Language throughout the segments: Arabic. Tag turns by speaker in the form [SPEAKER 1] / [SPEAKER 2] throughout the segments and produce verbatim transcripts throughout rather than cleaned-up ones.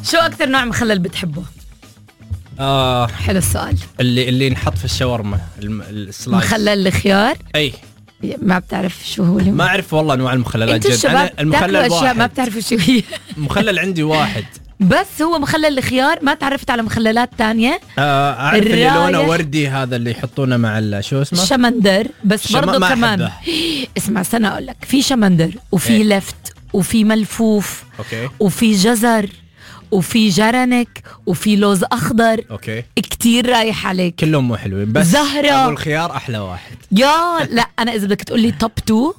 [SPEAKER 1] شو أكثر نوع مخلل بتحبه؟
[SPEAKER 2] آه
[SPEAKER 1] حلو السؤال.
[SPEAKER 2] اللي اللي ينحط في الشاورما السلايس.
[SPEAKER 1] مخلل الخيار؟
[SPEAKER 2] أي
[SPEAKER 1] ما بتعرف شو هو اللي
[SPEAKER 2] ما أعرف والله أنواع المخللات.
[SPEAKER 1] جد أنا المخلل واحد. ما بتعرفوا شو هي.
[SPEAKER 2] مخلل عندي واحد
[SPEAKER 1] بس هو مخلل الخيار. ما تعرفت على مخللات تانية؟
[SPEAKER 2] آه أعرف اللي لونه وردي هذا اللي يحطونه مع شو اسمه
[SPEAKER 1] شمندر. بس برضو كمان اسمع سنة أقول لك في شمندر وفي
[SPEAKER 2] إيه؟
[SPEAKER 1] لفت وفي ملفوف
[SPEAKER 2] أوكي.
[SPEAKER 1] وفي جزر وفي جرنك وفي لوز أخضر.
[SPEAKER 2] أوكي.
[SPEAKER 1] كتير رايح عليك.
[SPEAKER 2] كلهم مو حلوين بس
[SPEAKER 1] زهرة
[SPEAKER 2] أبو الخيار أحلى واحد.
[SPEAKER 1] يا لا أنا إذا بدك تقولي توب تو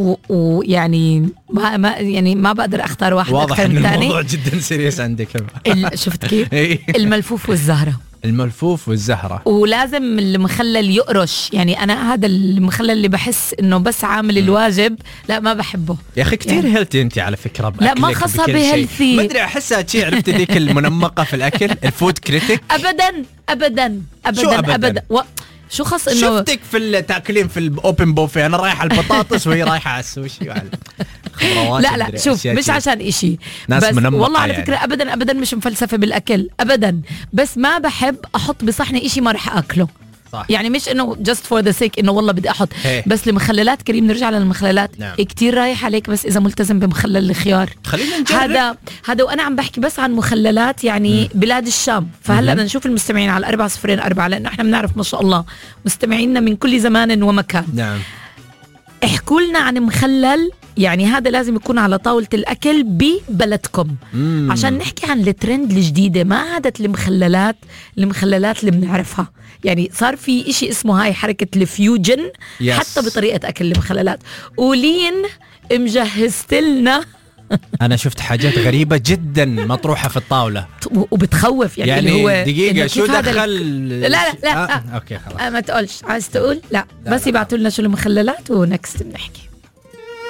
[SPEAKER 1] ويعني ما, ما يعني ما بقدر أختار واحد
[SPEAKER 2] واضح
[SPEAKER 1] أكثر
[SPEAKER 2] إن
[SPEAKER 1] من الثاني.
[SPEAKER 2] الموضوع جدا سيريس عندك.
[SPEAKER 1] شفت كيف؟ الملفوف والزهرة.
[SPEAKER 2] الملفوف والزهرة.
[SPEAKER 1] ولازم المخلل يقرش. يعني أنا هذا المخلل اللي بحس إنه بس عامل الواجب لا ما بحبه
[SPEAKER 2] يا أخي كتير يعني. هيلثي أنت على فكرة.
[SPEAKER 1] لا ما خاصة بهيلثي.
[SPEAKER 2] ما أدري أحسها شيء. عرفت ذيك المنمقة في الأكل الفود كريتيك.
[SPEAKER 1] أبدا أبدا أبدا
[SPEAKER 2] شو أبدا,
[SPEAKER 1] أبدا. و... شو خاص إنه
[SPEAKER 2] شفتك في التاكلين في الأوبن بوفي. أنا رايح على البطاطس وهي رايحة على السوشي وعلى
[SPEAKER 1] لا لا شوف مش عشان إشي بس والله على فكرة يعني. أبدا أبدا مش مفلسفة بالأكل أبدا. بس ما بحب أحط بصحني إشي ما رح أكله. صح. يعني مش إنه just for the sake إنه والله بدي أحط هي. بس المخللات كريم نرجع للمخللات. نعم. كتير رايح عليك بس إذا ملتزم بمخلل الخيار.
[SPEAKER 2] خلينا نجرب.
[SPEAKER 1] هذا هذا وأنا عم بحكي بس عن مخللات يعني م. بلاد الشام. فهلا بدنا نشوف المستمعين على أربعة صفرين أربعة لأن إحنا بنعرف ما شاء الله مستمعينا من كل زمان ومكان.
[SPEAKER 2] نعم.
[SPEAKER 1] احكوا لنا عن مخلل يعني هذا لازم يكون على طاولة الأكل ببلدكم. مم. عشان نحكي عن الترند الجديدة. ما عادت المخللات المخللات اللي بنعرفها. يعني صار في إشي اسمه هاي حركة الفيوجن. يس. حتى بطريقة أكل المخللات. ولين مجهزت لنا
[SPEAKER 2] أنا شفت حاجات غريبة جدا مطروحة في الطاولة
[SPEAKER 1] وبتخوف. يعني, يعني اللي هو
[SPEAKER 2] دقيقة شو دخل
[SPEAKER 1] لا لا لا
[SPEAKER 2] آه. أوكي خلاص.
[SPEAKER 1] ما تقولش عايز تقول لا, لا بس يبعتوا لنا شو المخللات ونكست بنحكي.